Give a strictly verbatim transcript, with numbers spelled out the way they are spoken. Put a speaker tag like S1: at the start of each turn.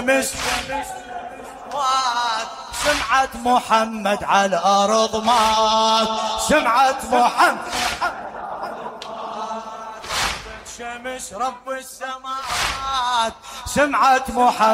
S1: سمعة محمد على الأرض مات، سمعة محمد شمس رب السماوات، سمعة محمد